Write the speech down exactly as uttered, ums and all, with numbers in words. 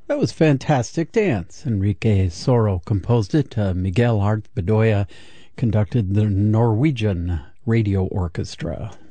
That was Fantastic Dance. Enrique Soro composed it. Uh, Miguel Art Bedoya conducted the Norwegian Radio Orchestra.